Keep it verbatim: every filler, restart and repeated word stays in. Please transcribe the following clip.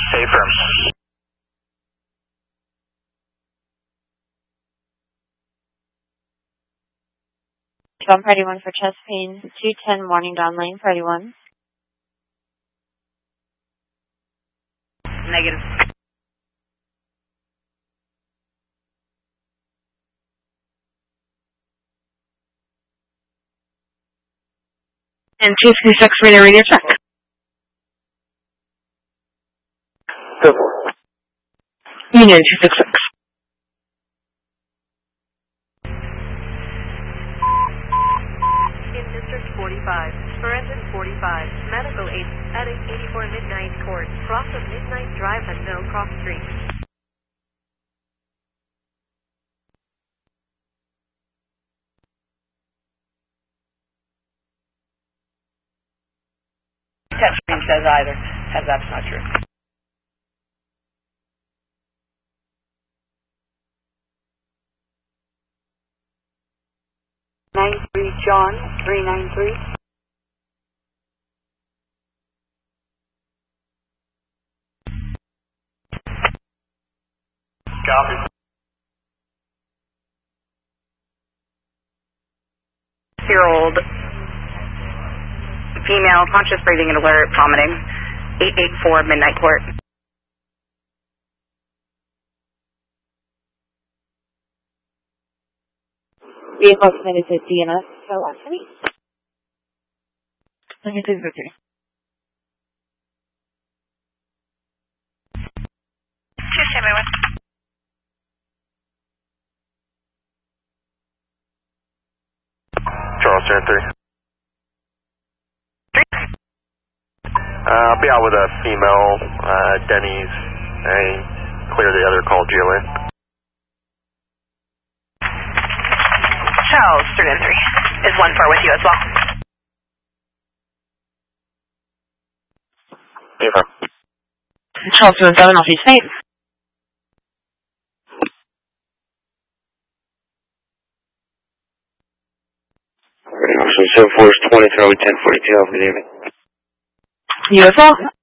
Stay firm. One party one for chest pain, two ten morning down lane, party one. Negative. And two sixty-six radar radio check. Go. Union two sixty-six. In District forty-five, Forensic forty-five, Medical eight, adding eighty-four Midnight Court, cross of Midnight Drive and Mill Cross Street. Text screen says either. Says that's not true. nine three John, three nine three. Copy. Year-old female, conscious breathing and alert, vomiting. eight eighty-four Midnight Court. Vehicle submitted to D N S velocity. Let me please go through. Two standby one. Charleston three. Three. Uh, I'll be out with a female, uh, Denny's, and clear the other call G L A. Charles, three and three. Is one four with you as well? Affirm. Charles, two and seven, off each state. Alright, also seven four is twenty, throw ten forty-two, good evening. You as well?